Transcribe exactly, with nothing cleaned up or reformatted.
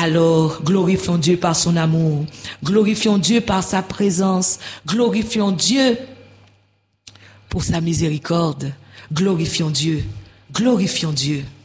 Alors, glorifions Dieu par son amour, glorifions Dieu par sa présence, glorifions Dieu pour sa miséricorde, glorifions Dieu, glorifions Dieu.